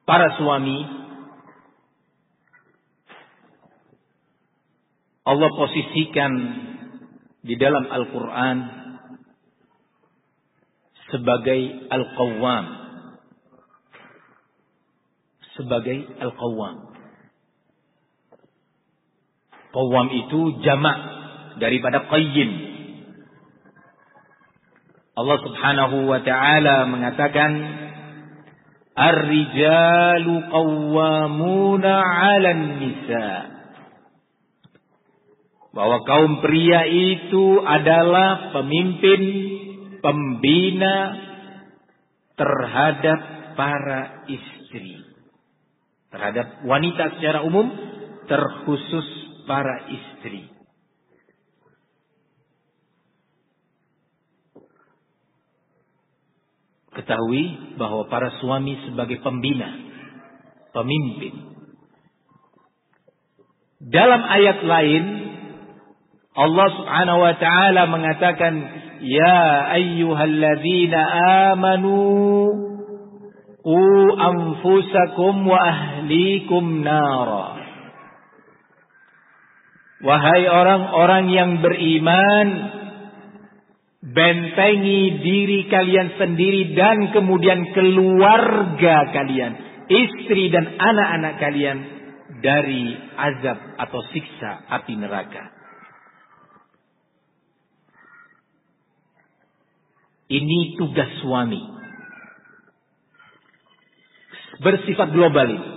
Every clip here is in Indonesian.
para suami, Allah posisikan di dalam Al-Quran sebagai Al-Qawwam. Sebagai Al-Qawwam. Qawwam itu jamak daripada qayyim. Allah Subhanahu wa ta'ala mengatakan, Ar-rijalu qawwamuna 'alan nisa. Bahwa kaum pria itu adalah pemimpin, pembina terhadap para istri. Terhadap wanita secara umum, terkhusus para istri. Ketahui bahwa para suami sebagai pembina, pemimpin. Dalam ayat lain, Allah Subhanahu wa ta'ala mengatakan, Ya ayyuhalladzina amanu qu anfusakum wa ahlikum nara. Wahai orang-orang yang beriman, bentengi diri kalian sendiri dan kemudian keluarga kalian, istri dan anak-anak kalian dari azab atau siksa api neraka. Ini tugas suami. Bersifat global ini.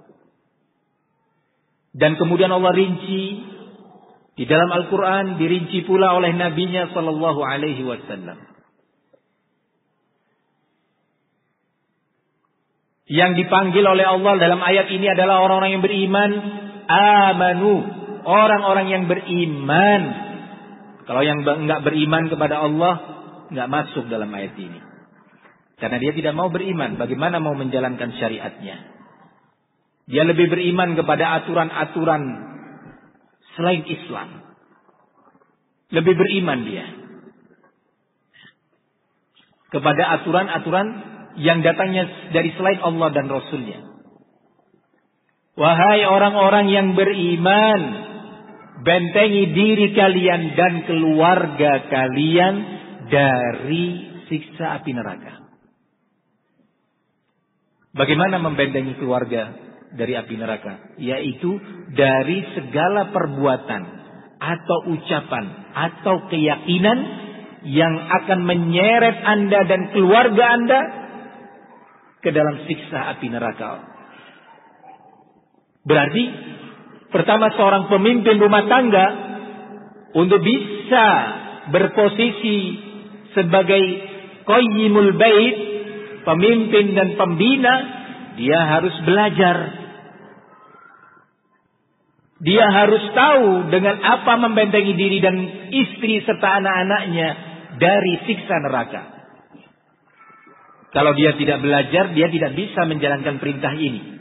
Dan kemudian Allah rinci di dalam Al-Quran, dirinci pula oleh Nabi-Nya Sallallahu Alaihi Wasallam. Yang dipanggil oleh Allah dalam ayat ini adalah orang-orang yang beriman. Amanu. Orang-orang yang beriman. Kalau yang enggak beriman kepada Allah, enggak masuk dalam ayat ini. Karena dia tidak mau beriman. Bagaimana mau menjalankan syariatnya? Dia lebih beriman kepada aturan-aturan selain Islam. Lebih beriman dia kepada aturan-aturan yang datangnya dari selain Allah dan Rasulnya. Wahai orang-orang yang beriman, bentengi diri kalian dan keluarga kalian dari siksa api neraka. Bagaimana membentengi keluarga dari api neraka? Yaitu dari segala perbuatan atau ucapan atau keyakinan yang akan menyeret Anda dan keluarga Anda ke dalam siksa api neraka. Berarti pertama, seorang pemimpin rumah tangga untuk bisa berposisi sebagai qayyimul bait, pemimpin dan pembina, dia harus belajar. Dia harus tahu dengan apa membentengi diri dan istri serta anak-anaknya dari siksa neraka. Kalau dia tidak belajar, dia tidak bisa menjalankan perintah ini.